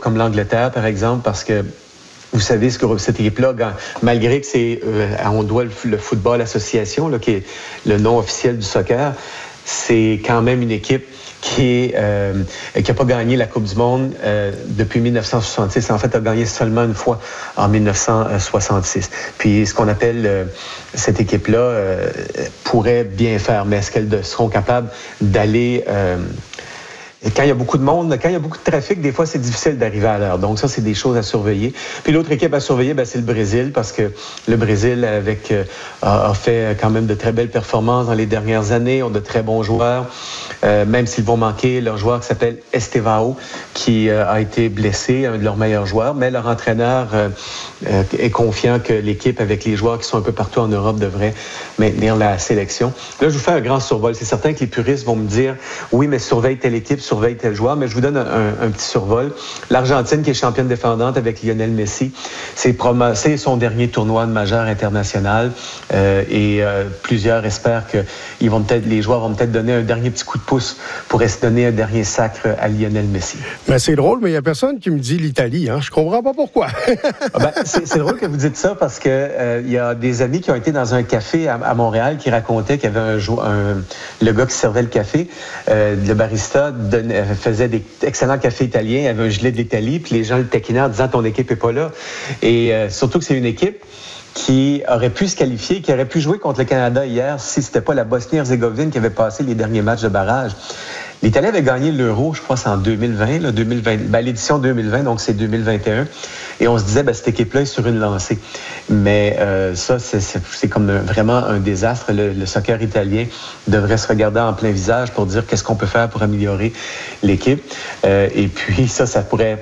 comme l'Angleterre, par exemple, parce que vous savez, cette équipe-là, malgré que on doit le Football Association, là, qui est le nom officiel du soccer, c'est quand même une équipe qui n'a pas gagné la Coupe du Monde depuis 1966. En fait, a gagné seulement une fois en 1966. Puis, ce qu'on appelle cette équipe-là pourrait bien faire, mais est-ce qu'elles seront capables d'aller... quand il y a beaucoup de monde, quand il y a beaucoup de trafic, des fois, c'est difficile d'arriver à l'heure. Donc, ça, c'est des choses à surveiller. Puis l'autre équipe à surveiller, c'est le Brésil, parce que le Brésil a fait quand même de très belles performances dans les dernières années, ont de très bons joueurs, même s'ils vont manquer leur joueur qui s'appelle Estevao, qui a été blessé, un de leurs meilleurs joueurs, mais leur entraîneur est confiant que l'équipe, avec les joueurs qui sont un peu partout en Europe, devrait maintenir la sélection. Là, je vous fais un grand survol. C'est certain que les puristes vont me dire, oui, mais surveille telle équipe, surveille tel joueur, mais je vous donne un petit survol. L'Argentine, qui est championne défendante avec Lionel Messi, c'est son dernier tournoi de majeur international et plusieurs espèrent que les joueurs vont peut-être donner un dernier petit coup de pouce pour se donner un dernier sacre à Lionel Messi. Mais c'est drôle, mais il n'y a personne qui me dit l'Italie. Hein? Je comprends pas pourquoi. C'est drôle que vous dites ça parce que y a des amis qui ont été dans un café à Montréal qui racontaient qu'il y avait le gars qui servait le café, le barista faisait des excellents cafés italiens, il avait un gilet de l'Italie, puis les gens le taquinaient en disant « ton équipe n'est pas là ». Et surtout que c'est une équipe qui aurait pu se qualifier, qui aurait pu jouer contre le Canada hier si c'était pas la Bosnie-Herzégovine qui avait passé les derniers matchs de barrage. L'Italie avait gagné l'Euro, je crois, c'est en 2020, l'édition 2020, donc c'est 2021. Et on se disait, cette équipe-là est sur une lancée. Mais ça, c'est comme vraiment un désastre. Le soccer italien devrait se regarder en plein visage pour dire qu'est-ce qu'on peut faire pour améliorer l'équipe. Et puis ça pourrait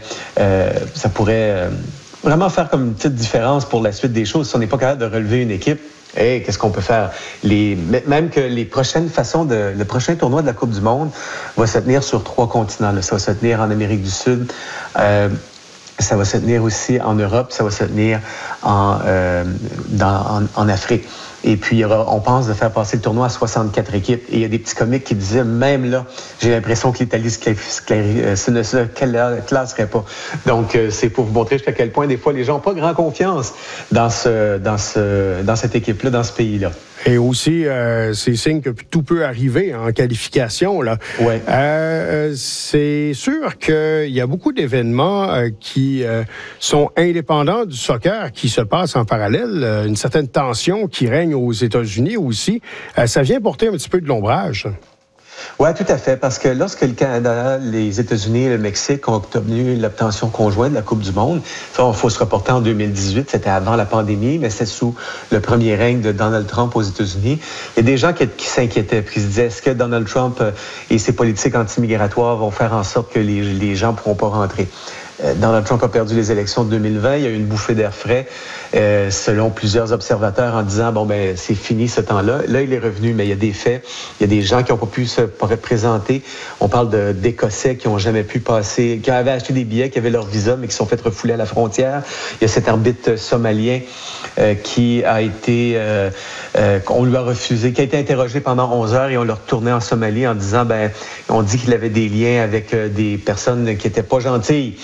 vraiment faire comme une petite différence pour la suite des choses. Si on n'est pas capable de relever une équipe, qu'est-ce qu'on peut faire? Même que le prochain tournoi de la Coupe du Monde va se tenir sur 3 continents. Là. Ça va se tenir en Amérique du Sud, ça va se tenir aussi en Europe, ça va se tenir en Afrique. Et puis, on pense de faire passer le tournoi à 64 équipes. Et il y a des petits comiques qui disaient, même là, j'ai l'impression que l'Italie ne se classerait pas. Donc, c'est pour vous montrer jusqu'à quel point, des fois, les gens n'ont pas grand confiance dans cette équipe-là, dans ce pays-là. Et aussi, c'est signe que tout peut arriver en qualification, là. Ouais. C'est sûr qu'il y a beaucoup d'événements qui sont indépendants du soccer, qui se passent en parallèle. Une certaine tension qui règne aux États-Unis aussi. Ça vient porter un petit peu de l'ombrage. Oui, tout à fait, parce que lorsque le Canada, les États-Unis et le Mexique ont obtenu l'obtention conjointe de la Coupe du Monde, ça, il faut se reporter en 2018, c'était avant la pandémie, mais c'est sous le premier règne de Donald Trump aux États-Unis. Il y a des gens qui s'inquiétaient, puis ils se disaient, est-ce que Donald Trump et ses politiques anti-migratoires vont faire en sorte que les gens ne pourront pas rentrer? Donald Trump a perdu les élections de 2020. Il y a eu une bouffée d'air frais, selon plusieurs observateurs, en disant, c'est fini ce temps-là. Là, il est revenu, mais il y a des faits. Il y a des gens qui n'ont pas pu se présenter. On parle d'Écossais qui n'ont jamais pu passer, qui avaient acheté des billets, qui avaient leur visa, mais qui sont fait refouler à la frontière. Il y a cet arbitre somalien qui a été... qu'on lui a refusé, qui a été interrogé pendant 11 heures et on l'a retourné en Somalie en disant, on dit qu'il avait des liens avec des personnes qui n'étaient pas gentilles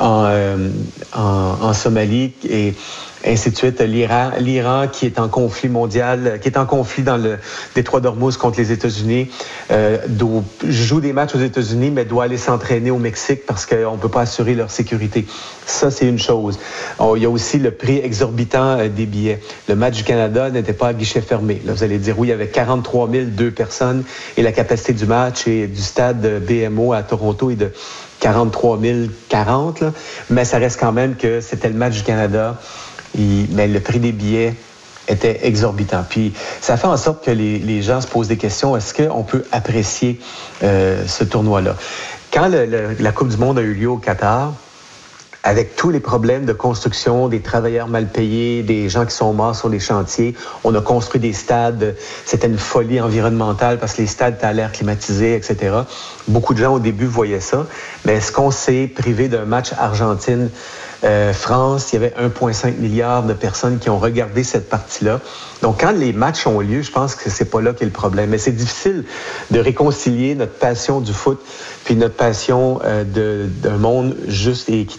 en Somalie et ainsi de suite. L'Iran qui est en conflit mondial, qui est en conflit dans le détroit d'Ormuz contre les États-Unis, joue des matchs aux États-Unis, mais doit aller s'entraîner au Mexique parce qu'on ne peut pas assurer leur sécurité. Ça, c'est une chose. Il y a aussi le prix exorbitant des billets. Le match du Canada n'était pas à guichet fermé. Là, vous allez dire, oui, il y avait 43 002 personnes et la capacité du match et du stade BMO à Toronto est de 43 040, là, mais ça reste quand même que c'était le match du Canada, mais le prix des billets était exorbitant. Puis ça fait en sorte que les gens se posent des questions, est-ce qu'on peut apprécier ce tournoi-là? Quand la Coupe du Monde a eu lieu au Qatar, avec tous les problèmes de construction, des travailleurs mal payés, des gens qui sont morts sur les chantiers, on a construit des stades, c'était une folie environnementale parce que les stades étaient à l'air climatisé, etc. Beaucoup de gens au début voyaient ça, mais est-ce qu'on s'est privé d'un match Argentine-France? Il y avait 1,5 milliard de personnes qui ont regardé cette partie-là. Donc, quand les matchs ont lieu, je pense que c'est pas là qu'est le problème. Mais c'est difficile de réconcilier notre passion du foot puis notre passion d'un monde juste et équitable.